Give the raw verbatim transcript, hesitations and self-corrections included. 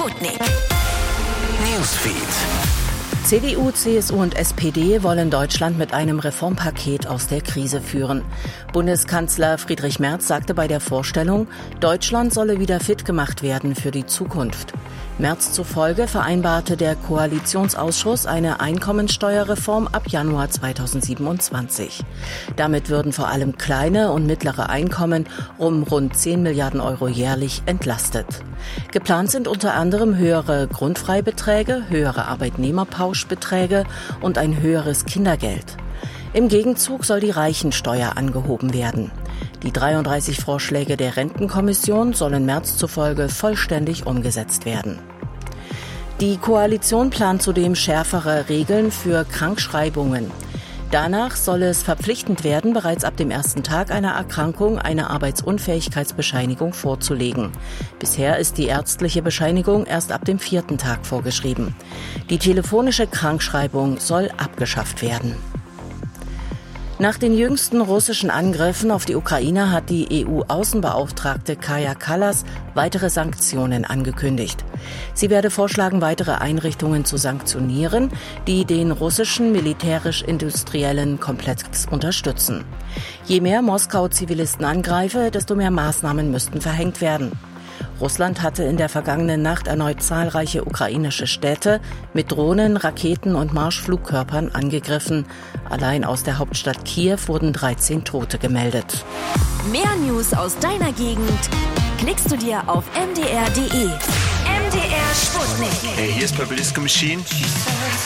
Sputnik Newsfeed. C D U, C S U und S P D wollen Deutschland mit einem Reformpaket aus der Krise führen. Bundeskanzler Friedrich Merz sagte bei der Vorstellung, Deutschland solle wieder fit gemacht werden für die Zukunft. Merz zufolge vereinbarte der Koalitionsausschuss eine Einkommensteuerreform ab Januar zweitausendsiebenundzwanzig. Damit würden vor allem kleine und mittlere Einkommen um rund zehn Milliarden Euro jährlich entlastet. Geplant sind unter anderem höhere Grundfreibeträge, höhere Arbeitnehmerpauschbeträge und ein höheres Kindergeld. Im Gegenzug soll die Reichensteuer angehoben werden. Die dreiunddreißig Vorschläge der Rentenkommission sollen Merz zufolge vollständig umgesetzt werden. Die Koalition plant zudem schärfere Regeln für Krankschreibungen. Danach soll es verpflichtend werden, bereits ab dem ersten Tag einer Erkrankung eine Arbeitsunfähigkeitsbescheinigung vorzulegen. Bisher ist die ärztliche Bescheinigung erst ab dem vierten Tag vorgeschrieben. Die telefonische Krankschreibung soll abgeschafft werden. Nach den jüngsten russischen Angriffen auf die Ukraine hat die E U-Außenbeauftragte Kaja Kallas weitere Sanktionen angekündigt. Sie werde vorschlagen, weitere Einrichtungen zu sanktionieren, die den russischen militärisch-industriellen Komplex unterstützen. Je mehr Moskau Zivilisten angreife, desto mehr Maßnahmen müssten verhängt werden. Russland hatte in der vergangenen Nacht erneut zahlreiche ukrainische Städte mit Drohnen, Raketen und Marschflugkörpern angegriffen. Allein aus der Hauptstadt Kiew wurden dreizehn Tote gemeldet. Mehr News aus deiner Gegend klickst du dir auf m d r punkt d e. M D R Sputnik. Hey, hier ist Purple Disco Machine.